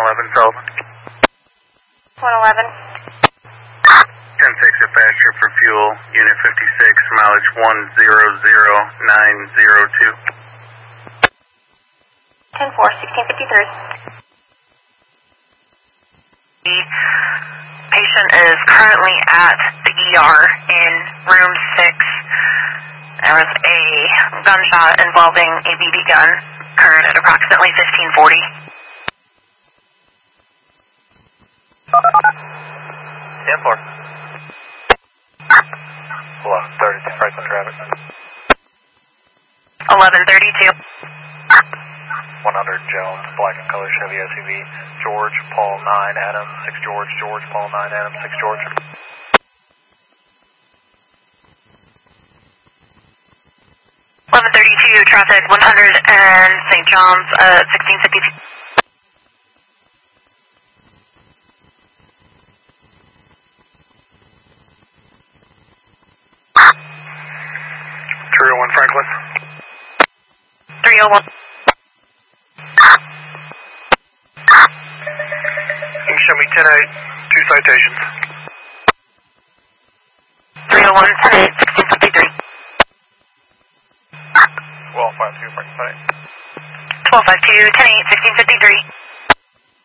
Sullivan. 111. 10-6 dispatcher for fuel, unit 56, mileage 100902. 10-4, 1653. The patient is currently at the ER in room 6. There was a gunshot involving a BB gun, occurred at approximately 1540. 10-4. Hello, 30 Franklin traffic. 1132. 100 Jones, black and color Chevy SUV, George, Paul 9, Adam, 6 George, George, Paul 9, Adam, 6 George. 1132, traffic 100 and St. John's, 1652. Franklin. 301. Can you show me 10-8, 2 citations? 301, 10-8, 1653. 1252, Franklin. 1252, 10-8, 1653.